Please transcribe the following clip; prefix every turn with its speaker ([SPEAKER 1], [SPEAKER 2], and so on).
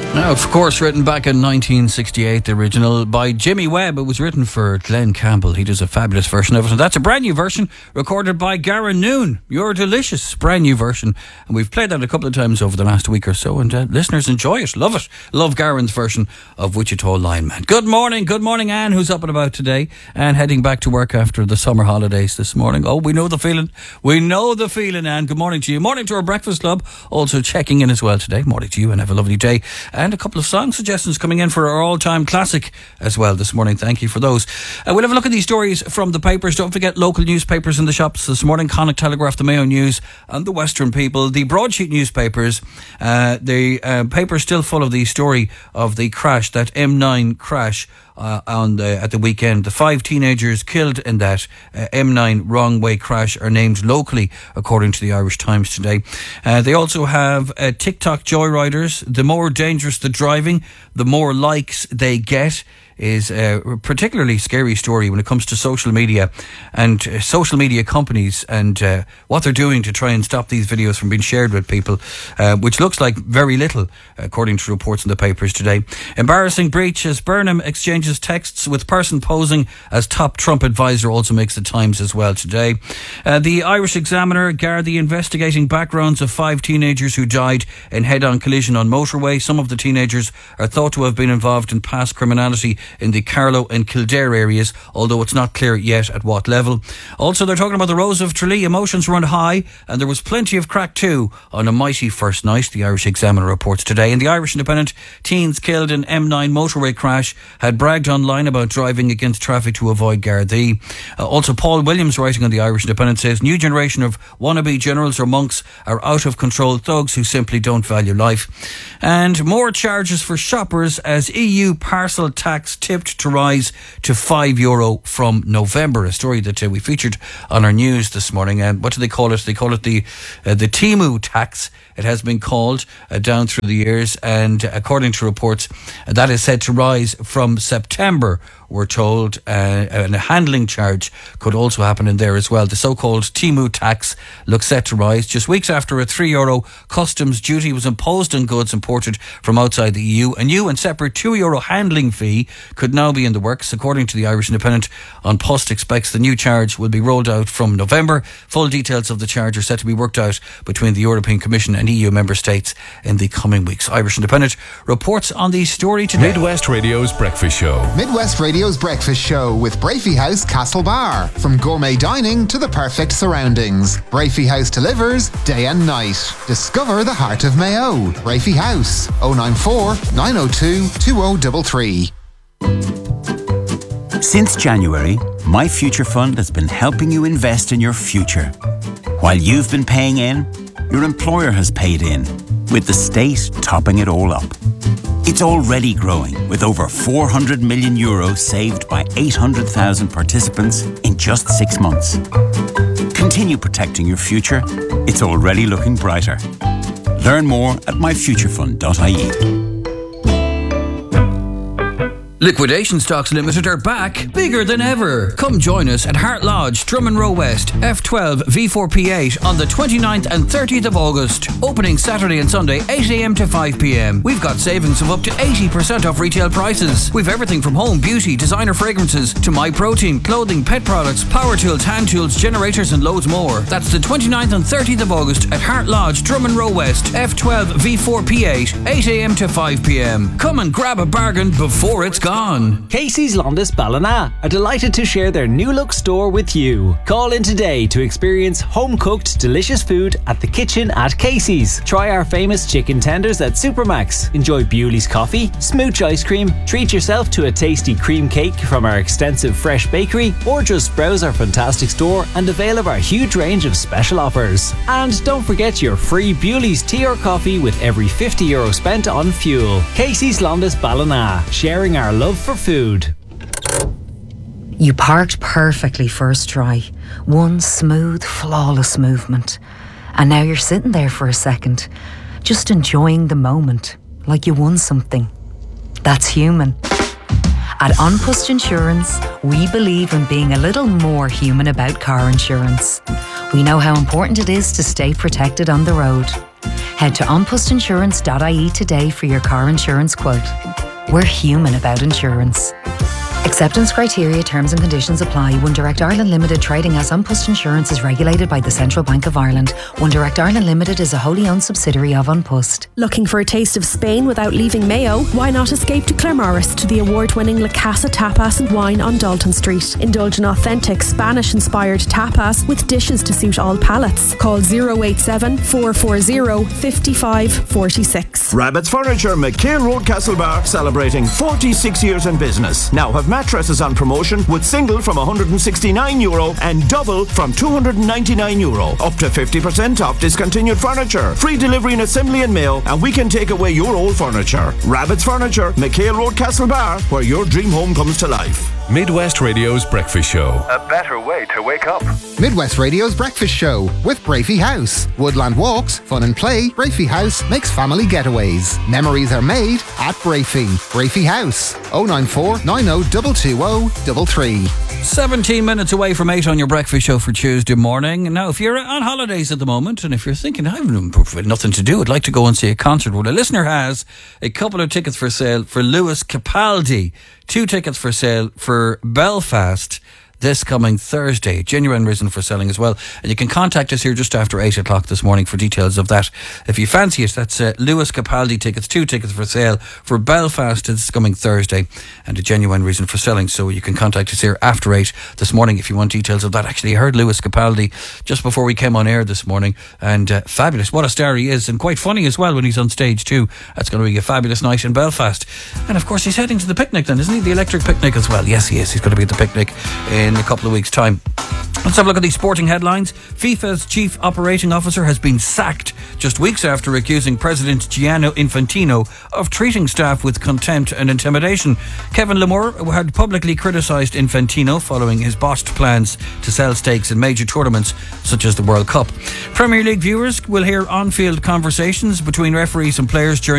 [SPEAKER 1] Now, of course, written back in 1968, the original by Jimmy Webb. It was written for Glenn Campbell. He does a fabulous version of it. And that's a brand new version recorded by Garen Noon. Your delicious brand new version. And we've played that a couple of times over the last week or so. And listeners enjoy it. Love it. Love Garen's version of Wichita Lineman. Good morning. Good morning, Anne, who's up and about today and heading back to work after the summer holidays this morning. Oh, we know the feeling. We know the feeling, Anne. Good morning to you. Morning to our breakfast club. Also checking in as well today. Morning to you and have a lovely day. And a couple of song suggestions coming in for our all-time classic as well this morning. Thank you for those. We'll have a look at these stories from the papers. Don't forget local newspapers in the shops this morning. Connacht Telegraph, the Mayo News and the Western People. The broadsheet newspapers, the paper's still full of the story of the crash, that M9 crash at the weekend. The 5 teenagers killed in that M9 wrong way crash are named locally, according to the Irish Times today. They also have TikTok joyriders. The more dangerous the driving, the more likes they get, is a particularly scary story when it comes to social media and social media companies and what they're doing to try and stop these videos from being shared with people, which looks like very little, according to reports in the papers today. Embarrassing breach as Burnham exchanges texts with person posing as top Trump advisor, also makes the Times as well today. The Irish Examiner, Gardaí investigating backgrounds of 5 teenagers who died in head-on collision on motorway. Some of the teenagers are thought to have been involved in past criminality in the Carlow and Kildare areas, although it's not clear yet at what level. Also, they're talking about the Rose of Tralee. Emotions run high, and there was plenty of crack too on a mighty first night, the Irish Examiner reports today. In the Irish Independent, teens killed in M9 motorway crash had bragged online about driving against traffic to avoid Gardaí. Also, Paul Williams, writing on the Irish Independent, says new generation of wannabe generals or monks are out of control thugs who simply don't value life. And more charges for shoppers as EU parcel tax tipped to rise to €5 from November. A story that we featured on our news this morning. And what do they call it? They call it the Temu tax. It has been called down through the years, and according to reports, that is set to rise from September, we're told, and a handling charge could also happen in there as well. The so-called Temu tax looks set to rise just weeks after a €3 customs duty was imposed on goods imported from outside the EU. A new and separate €2 handling fee could now be in the works. According to the Irish Independent, An Post expects the new charge will be rolled out from November. Full details of the charge are set to be worked out between the European Commission and EU member states in the coming weeks. Irish Independent reports on the story today.
[SPEAKER 2] Midwest Radio's Breakfast Show.
[SPEAKER 3] Midwest Radio's Breakfast Show with Brafey House Castlebar. From gourmet dining to the perfect surroundings, Brafey House delivers day and night. Discover the heart of Mayo. Brafey House, 094 902 2033.
[SPEAKER 4] Since January, My Future Fund has been helping you invest in your future. While you've been paying in, your employer has paid in, with the state topping it all up. It's already growing, with over €400 million saved by 800,000 participants in just 6 months. Continue protecting your future. It's already looking brighter. Learn more at myfuturefund.ie.
[SPEAKER 1] Liquidation Stocks Limited are back, bigger than ever. Come join us at Hart Lodge, Drummond Row West, F12 V4P8 on the 29th and 30th of August. Opening Saturday and Sunday, 8am to 5pm. We've got savings of up to 80% off retail prices. We've everything from home, beauty, designer fragrances to MyProtein, clothing, pet products, power tools, hand tools, generators and loads more. That's the 29th and 30th of August at Hart Lodge, Drummond Row West, F12 V4P8, 8am to 5pm. Come and grab a bargain before it's gone.
[SPEAKER 5] Casey's Londis Ballina are delighted to share their new look store with you. Call in today to experience home-cooked delicious food at the kitchen at Casey's. Try our famous chicken tenders at Supermax. Enjoy Bewley's coffee, smooch ice cream, treat yourself to a tasty cream cake from our extensive fresh bakery, or just browse our fantastic store and avail of our huge range of special offers. And don't forget your free Bewley's tea or coffee with every €50 spent on fuel. Casey's Londis Ballina, sharing our love for food.
[SPEAKER 6] You parked perfectly first try. One smooth, flawless movement. And now you're sitting there for a second, just enjoying the moment, like you won something. That's human. At An Post Insurance, we believe in being a little more human about car insurance. We know how important it is to stay protected on the road. Head to onpostinsurance.ie today for your car insurance quote. We're human about insurance. Acceptance criteria, terms and conditions apply. One Direct Ireland Limited, trading as An Post Insurance, is regulated by the Central Bank of Ireland. One Direct Ireland Limited is a wholly owned subsidiary of An Post.
[SPEAKER 7] Looking for a taste of Spain without leaving Mayo? Why not escape to Claremorris to the award-winning La Casa Tapas and Wine on Dalton Street? Indulge in authentic Spanish-inspired tapas with dishes to suit all palates. Call 087 440 5546.
[SPEAKER 8] Rabbit's Furniture, McHale Road, Castlebar, celebrating 46 years in business. Now have mattresses on promotion with single from €169 and double from €299. Up to 50% off discontinued furniture. Free delivery and assembly in Mayo, and we can take away your old furniture. Rabbit's Furniture, McHale Road, Castlebar, where your dream home comes to life.
[SPEAKER 2] Midwest Radio's Breakfast Show.
[SPEAKER 9] A better way to wake up.
[SPEAKER 3] Midwest Radio's Breakfast Show with Brafey House. Woodland walks, fun and play. Brafey House makes family getaways. Memories are made at Brafey. Brafey House. 094 90 220 33.
[SPEAKER 1] 17 minutes away from 8 on your breakfast show for Tuesday morning. Now, if you're on holidays at the moment and if you're thinking, I've nothing to do, I'd like to go and see a concert, well, a listener has a couple of tickets for sale for Lewis Capaldi. 2 tickets for sale for Belfast this coming Thursday. Genuine reason for selling as well. And you can contact us here just after 8 o'clock this morning for details of that. If you fancy it, that's Lewis Capaldi tickets, 2 tickets for sale for Belfast this coming Thursday, and a genuine reason for selling. So you can contact us here after 8 this morning if you want details of that. Actually, I heard Lewis Capaldi just before we came on air this morning, and fabulous. What a star he is, and quite funny as well when he's on stage too. That's going to be a fabulous night in Belfast. And of course, he's heading to the picnic then, isn't he? The electric picnic as well. Yes, he is. He's going to be at the picnic in a couple of weeks' time. Let's have a look at these sporting headlines. FIFA's chief operating officer has been sacked just weeks after accusing President Gianni Infantino of treating staff with contempt and intimidation. Kevin Lamore had publicly criticised Infantino following his botched plans to sell stakes in major tournaments such as the World Cup. Premier League viewers will hear on-field conversations between referees and players during